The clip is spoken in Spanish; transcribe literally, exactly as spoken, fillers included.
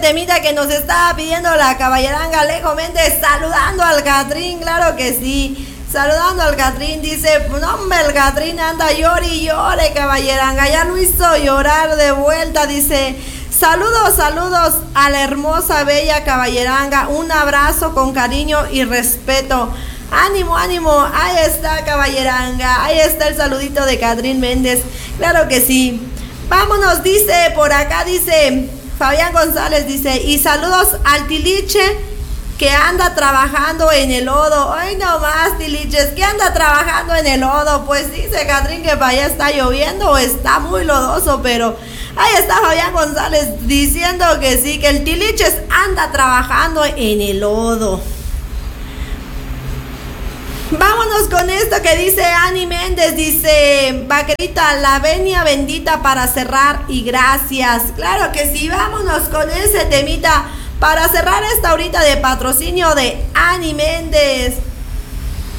temita que nos estaba pidiendo la caballeranga Alejo Méndez, saludando al Catrín, claro que sí. Saludando al Catrín, dice, no hombre, el Catrín anda llore y llore, caballeranga, ya lo hizo llorar de vuelta, dice, saludos, saludos a la hermosa, bella caballeranga, un abrazo con cariño y respeto, ánimo, ánimo, ahí está caballeranga, ahí está el saludito de Catrín Méndez, claro que sí, vámonos, dice, por acá dice, Fabián González, dice, y saludos al Tiliche, que anda trabajando en el lodo. Ay, no más, Tiliches, que anda trabajando en el lodo. Pues dice Catrín que para allá está lloviendo o está muy lodoso, pero ahí está Fabián González diciendo que sí, que el Tiliches anda trabajando en el lodo. Vámonos con esto que dice Ani Méndez, dice, vaquerita, la venia bendita para cerrar y gracias. Claro que sí, vámonos con ese temita para cerrar esta horita de patrocinio de Ani Méndez.